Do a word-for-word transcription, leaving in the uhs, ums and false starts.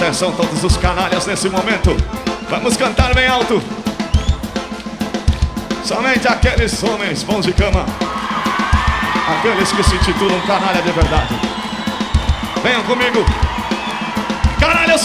Atenção todos os canalhas nesse momento. Vamos cantar bem alto. Somente aqueles homens bons de cama, aqueles que se intitulam canalha de verdade. Venham comigo. Canalha, eu sou